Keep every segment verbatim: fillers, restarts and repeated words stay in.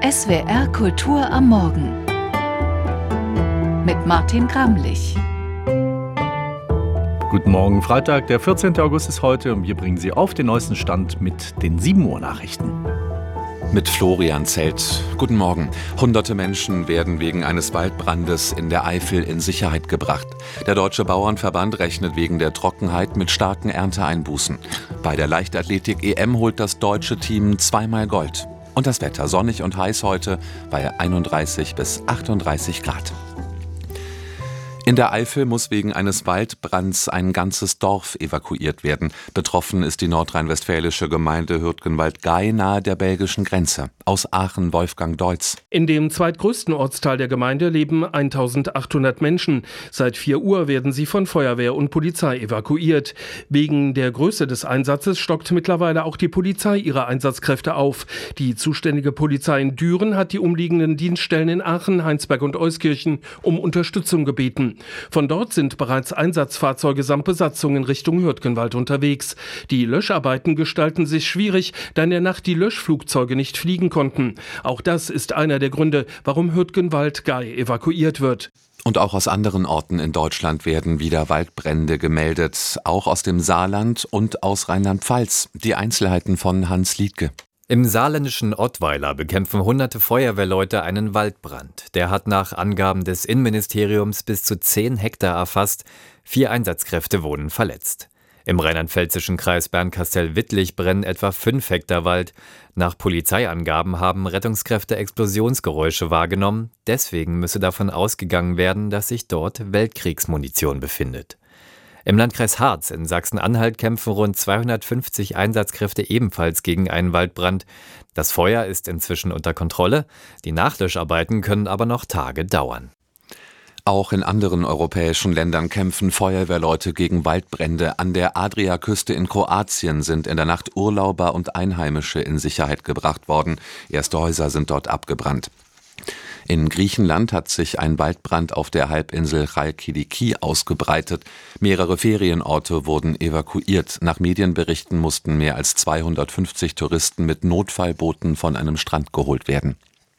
S W R Kultur am Morgen mit Martin Gramlich. Guten Morgen, Freitag, der vierzehnten August ist heute und wir bringen Sie auf den neuesten Stand mit den sieben Uhr Nachrichten. Mit Florian Zelt. Guten Morgen. Hunderte Menschen werden wegen eines Waldbrandes in der Eifel in Sicherheit gebracht. Der Deutsche Bauernverband rechnet wegen der Trockenheit mit starken Ernteeinbußen. Bei der Leichtathletik-E M holt das deutsche Team zweimal Gold. Und das Wetter sonnig und heiß heute bei einunddreißig bis achtunddreißig Grad. In der Eifel muss wegen eines Waldbrands ein ganzes Dorf evakuiert werden. Betroffen ist die nordrhein-westfälische Gemeinde Hürtgenwald-Gey nahe der belgischen Grenze. Aus Aachen Wolfgang Deutz. In dem zweitgrößten Ortsteil der Gemeinde leben eintausendachthundert Menschen. Seit vier Uhr werden sie von Feuerwehr und Polizei evakuiert. Wegen der Größe des Einsatzes stockt mittlerweile auch die Polizei ihre Einsatzkräfte auf. Die zuständige Polizei in Düren hat die umliegenden Dienststellen in Aachen, Heinsberg und Euskirchen um Unterstützung gebeten. Von dort sind bereits Einsatzfahrzeuge samt Besatzung in Richtung Hürtgenwald unterwegs. Die Löscharbeiten gestalten sich schwierig, da in der Nacht die Löschflugzeuge nicht fliegen konnten. Auch das ist einer der Gründe, warum Hürtgenwald-Gey evakuiert wird. Und auch aus anderen Orten in Deutschland werden wieder Waldbrände gemeldet, auch aus dem Saarland und aus Rheinland-Pfalz. Die Einzelheiten von Hans Liedke. Im saarländischen Ottweiler bekämpfen hunderte Feuerwehrleute einen Waldbrand. Der hat nach Angaben des Innenministeriums bis zu zehn Hektar erfasst. Vier Einsatzkräfte wurden verletzt. Im rheinland-pfälzischen Kreis Bernkastel-Wittlich brennen etwa fünf Hektar Wald. Nach Polizeiangaben haben Rettungskräfte Explosionsgeräusche wahrgenommen. Deswegen müsse davon ausgegangen werden, dass sich dort Weltkriegsmunition befindet. Im Landkreis Harz in Sachsen-Anhalt kämpfen rund zweihundertfünfzig Einsatzkräfte ebenfalls gegen einen Waldbrand. Das Feuer ist inzwischen unter Kontrolle. Die Nachlöscharbeiten können aber noch Tage dauern. Auch in anderen europäischen Ländern kämpfen Feuerwehrleute gegen Waldbrände. An der Adriaküste in Kroatien sind in der Nacht Urlauber und Einheimische in Sicherheit gebracht worden. Erste Häuser sind dort abgebrannt. In Griechenland hat sich ein Waldbrand auf der Halbinsel Chalkidiki ausgebreitet. Mehrere Ferienorte wurden evakuiert. Nach Medienberichten mussten mehr als zweihundertfünfzig Touristen mit Notfallbooten von einem Strand geholt werden.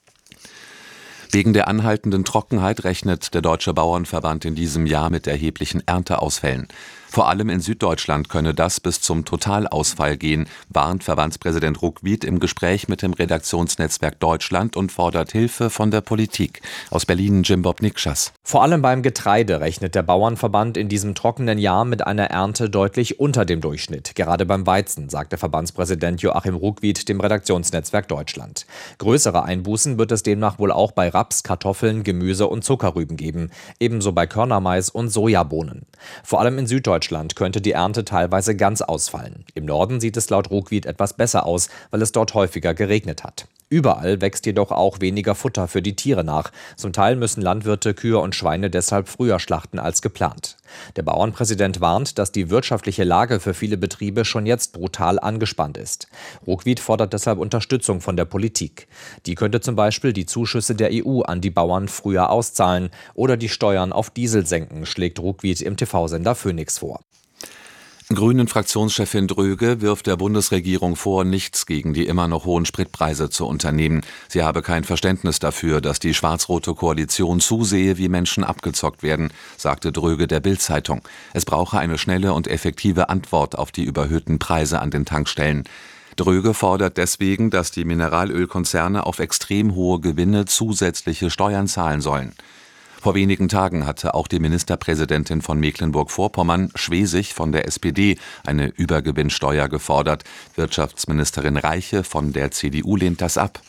Wegen der anhaltenden Trockenheit rechnet der Deutsche Bauernverband in diesem Jahr mit erheblichen Ernteausfällen. Vor allem in Süddeutschland könne das bis zum Totalausfall gehen, warnt Verbandspräsident Ruckwied im Gespräch mit dem Redaktionsnetzwerk Deutschland und fordert Hilfe von der Politik. Aus Berlin Jim Bob Nikschas. Vor allem beim Getreide rechnet der Bauernverband in diesem trockenen Jahr mit einer Ernte deutlich unter dem Durchschnitt. Gerade beim Weizen, sagte Verbandspräsident Joachim Ruckwied dem Redaktionsnetzwerk Deutschland. Größere Einbußen wird es demnach wohl auch bei Raps, Kartoffeln, Gemüse und Zuckerrüben geben. Ebenso bei Körnermais und Sojabohnen. Vor allem in Süddeutschland könnte die Ernte teilweise ganz ausfallen. Im Norden sieht es laut Ruckwied etwas besser aus, weil es dort häufiger geregnet hat. Überall wächst jedoch auch weniger Futter für die Tiere nach. Zum Teil müssen Landwirte Kühe und Schweine deshalb früher schlachten als geplant. Der Bauernpräsident warnt, dass die wirtschaftliche Lage für viele Betriebe schon jetzt brutal angespannt ist. Ruckwied fordert deshalb Unterstützung von der Politik. Die könnte zum Beispiel die Zuschüsse der E U an die Bauern früher auszahlen oder die Steuern auf Diesel senken, schlägt Ruckwied im T V-Sender Phoenix vor. Grünen-Fraktionschefin Dröge wirft der Bundesregierung vor, nichts gegen die immer noch hohen Spritpreise zu unternehmen. Sie habe kein Verständnis dafür, dass die schwarz-rote Koalition zusehe, wie Menschen abgezockt werden, sagte Dröge der Bild-Zeitung. Es brauche eine schnelle und effektive Antwort auf die überhöhten Preise an den Tankstellen. Dröge fordert deswegen, dass die Mineralölkonzerne auf extrem hohe Gewinne zusätzliche Steuern zahlen sollen. Vor wenigen Tagen hatte auch die Ministerpräsidentin von Mecklenburg-Vorpommern, Schwesig von der S P D, eine Übergewinnsteuer gefordert. Wirtschaftsministerin Reiche von der C D U lehnt das ab.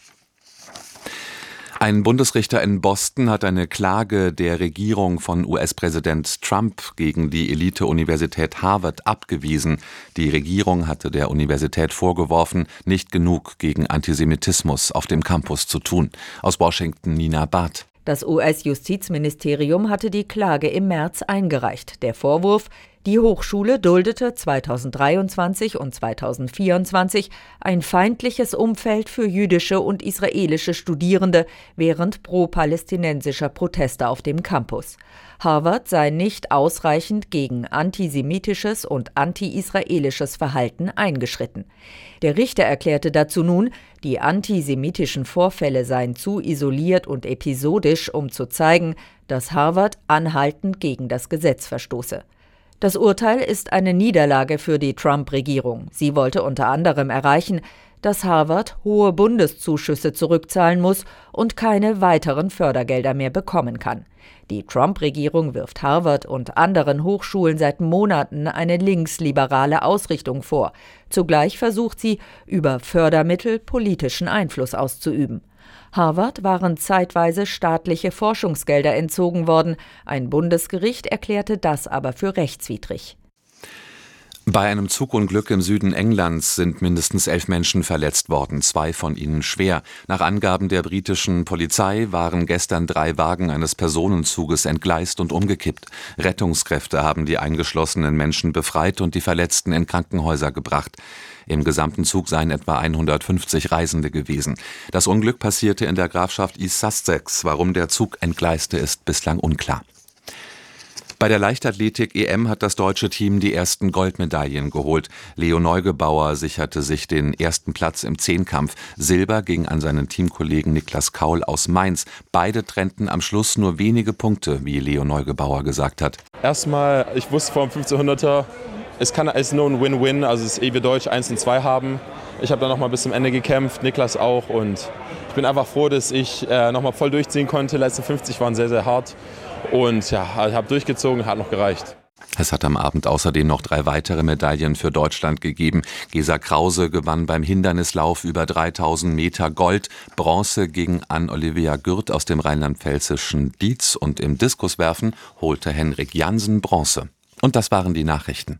Ein Bundesrichter in Boston hat eine Klage der Regierung von U S-Präsident Trump gegen die Elite-Universität Harvard abgewiesen. Die Regierung hatte der Universität vorgeworfen, nicht genug gegen Antisemitismus auf dem Campus zu tun. Aus Washington Nina Barth. Das U S-Justizministerium hatte die Klage im März eingereicht. Der Vorwurf: Die Hochschule duldete zweitausenddreiundzwanzig und zweitausendvierundzwanzig ein feindliches Umfeld für jüdische und israelische Studierende während pro-palästinensischer Proteste auf dem Campus. Harvard sei nicht ausreichend gegen antisemitisches und anti-israelisches Verhalten eingeschritten. Der Richter erklärte dazu nun, die antisemitischen Vorfälle seien zu isoliert und episodisch, um zu zeigen, dass Harvard anhaltend gegen das Gesetz verstoße. Das Urteil ist eine Niederlage für die Trump-Regierung. Sie wollte unter anderem erreichen, dass Harvard hohe Bundeszuschüsse zurückzahlen muss und keine weiteren Fördergelder mehr bekommen kann. Die Trump-Regierung wirft Harvard und anderen Hochschulen seit Monaten eine linksliberale Ausrichtung vor. Zugleich versucht sie, über Fördermittel politischen Einfluss auszuüben. Harvard waren zeitweise staatliche Forschungsgelder entzogen worden. Ein Bundesgericht erklärte das aber für rechtswidrig. Bei einem Zugunglück im Süden Englands sind mindestens elf Menschen verletzt worden, zwei von ihnen schwer. Nach Angaben der britischen Polizei waren gestern drei Wagen eines Personenzuges entgleist und umgekippt. Rettungskräfte haben die eingeschlossenen Menschen befreit und die Verletzten in Krankenhäuser gebracht. Im gesamten Zug seien etwa hundertfünfzig Reisende gewesen. Das Unglück passierte in der Grafschaft East Sussex. Warum der Zug entgleiste, ist bislang unklar. Bei der Leichtathletik-E M hat das deutsche Team die ersten Goldmedaillen geholt. Leo Neugebauer sicherte sich den ersten Platz im Zehnkampf. Silber ging an seinen Teamkollegen Niklas Kaul aus Mainz. Beide trennten am Schluss nur wenige Punkte, wie Leo Neugebauer gesagt hat. Erstmal, ich wusste vor dem fünfzehnhunderter, es kann es nur ein Win-Win, also es ist eh wir Deutsch eins und zwei haben. Ich habe dann noch mal bis zum Ende gekämpft, Niklas auch, und ich bin einfach froh, dass ich äh, noch mal voll durchziehen konnte. Die letzten fünfzig waren sehr, sehr hart. Und ja, ich habe durchgezogen, hat noch gereicht. Es hat am Abend außerdem noch drei weitere Medaillen für Deutschland gegeben. Gesa Krause gewann beim Hindernislauf über dreitausend Meter Gold. Bronze ging an Olivia Gürt aus dem rheinland-pfälzischen Dietz. Und im Diskuswerfen holte Henrik Jansen Bronze. Und das waren die Nachrichten.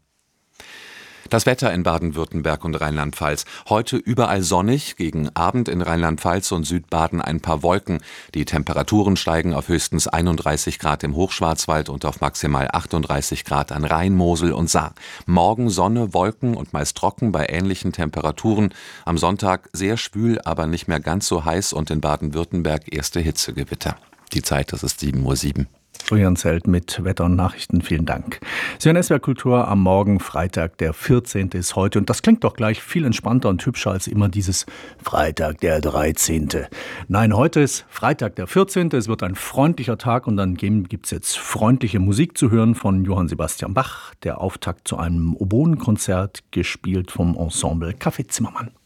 Das Wetter in Baden-Württemberg und Rheinland-Pfalz. Heute überall sonnig, gegen Abend in Rheinland-Pfalz und Südbaden ein paar Wolken. Die Temperaturen steigen auf höchstens einunddreißig Grad im Hochschwarzwald und auf maximal achtunddreißig Grad an Rhein, Mosel und Saar. Morgen Sonne, Wolken und meist trocken bei ähnlichen Temperaturen. Am Sonntag sehr schwül, aber nicht mehr ganz so heiß und in Baden-Württemberg erste Hitzegewitter. Die Zeit, das ist sieben Uhr sieben. Florian Zelt mit Wetter und Nachrichten, vielen Dank. Sie hören S W R Kultur am Morgen, Freitag, der vierzehnte ist heute. Und das klingt doch gleich viel entspannter und hübscher als immer dieses Freitag, der dreizehnte. Nein, heute ist Freitag, der vierzehnte. Es wird ein freundlicher Tag und dann gibt es jetzt freundliche Musik zu hören von Johann Sebastian Bach. Der Auftakt zu einem Oboenkonzert, gespielt vom Ensemble Café Zimmermann.